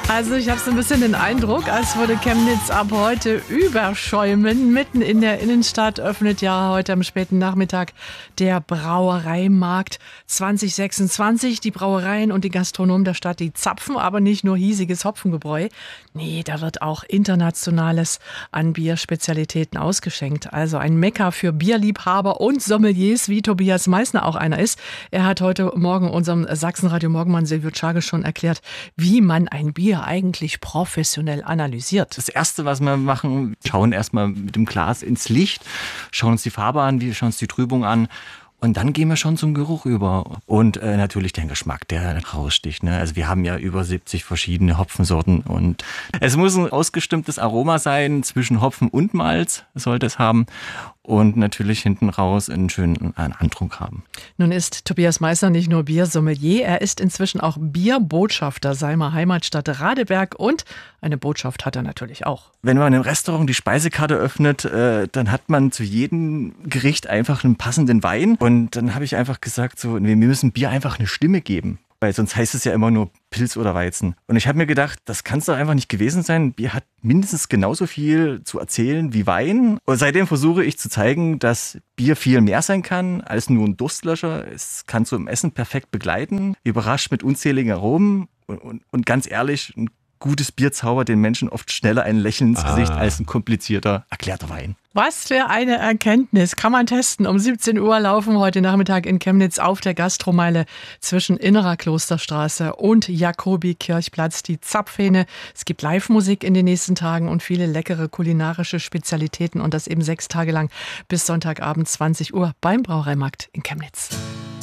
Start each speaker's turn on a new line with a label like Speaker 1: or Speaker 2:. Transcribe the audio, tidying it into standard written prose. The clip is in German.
Speaker 1: Also ich habe so ein bisschen den Eindruck, als würde Chemnitz ab heute überschäumen. Mitten in der Innenstadt öffnet ja heute am späten Nachmittag der Brauereimarkt 2026. Die Brauereien und die Gastronomen der Stadt, die zapfen aber nicht nur hiesiges Hopfengebräu. Nee, da wird auch Internationales an Bierspezialitäten ausgeschenkt. Also ein Mekka für Bierliebhaber und Sommeliers, wie Tobias Meissner auch einer ist. Er hat heute Morgen unserem Sachsenradio Morgenmann Silvio Czage schon erklärt, wie man ein Bier eigentlich professionell analysiert.
Speaker 2: Das Erste, was wir machen, schauen erstmal mit dem Glas ins Licht, schauen uns die Farbe an, schauen uns die Trübung an. Und dann gehen wir schon zum Geruch über. Und natürlich den Geschmack, der raussticht. Ne? Also wir haben ja über 70 verschiedene Hopfensorten. Und es muss ein ausgestimmtes Aroma sein, zwischen Hopfen und Malz sollte es haben. Und natürlich hinten raus einen schönen Andruck haben.
Speaker 1: Nun ist Tobias Meissner nicht nur Biersommelier, er ist inzwischen auch Bierbotschafter seiner Heimatstadt Radeberg und eine Botschaft hat er natürlich auch.
Speaker 2: Wenn man im Restaurant die Speisekarte öffnet, dann hat man zu jedem Gericht einfach einen passenden Wein. Und dann habe ich einfach gesagt, so, wir müssen Bier einfach eine Stimme geben. Weil sonst heißt es ja immer nur Pilz oder Weizen. Und ich habe mir gedacht, das kann es doch einfach nicht gewesen sein. Bier hat mindestens genauso viel zu erzählen wie Wein. Und seitdem versuche ich zu zeigen, dass Bier viel mehr sein kann als nur ein Durstlöscher. Es kann so im Essen perfekt begleiten, überrascht mit unzähligen Aromen. Und ganz ehrlich, ein gutes Bier zaubert den Menschen oft schneller ein Lächeln ins Gesicht als ein komplizierter, erklärter Wein.
Speaker 1: Was für eine Erkenntnis. Kann man testen. Um 17 Uhr laufen heute Nachmittag in Chemnitz auf der Gastromeile zwischen Innerer Klosterstraße und Jakobi-Kirchplatz die Zapfhähne. Es gibt Live-Musik in den nächsten Tagen und viele leckere kulinarische Spezialitäten und das eben 6 Tage lang bis Sonntagabend 20 Uhr beim Brauereimarkt in Chemnitz.